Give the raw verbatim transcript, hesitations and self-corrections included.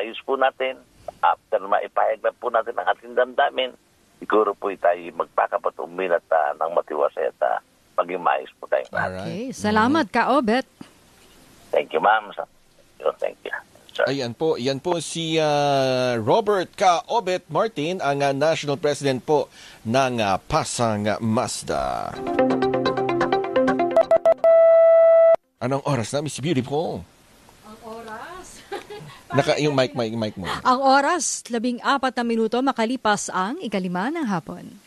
maayos po natin, after maipahayag na po natin ang ating damdamin, siguro po tayo magpakapatumin at uh, ng matiwasay at uh, maging maayos po tayo. Okay. Salamat, Ka-Obet. Thank you, ma'am. Thank you. Sir. Ayan po, yan po si uh, Robert Ka-Obet Martin, ang uh, National President po ng uh, Pasang Mazda. Anong oras na, Miss Beautiful? Ang oras? Naka, yung mic, mic, mic mo. Ang oras, labing apat na minuto makalipas ang ikalima ng hapon.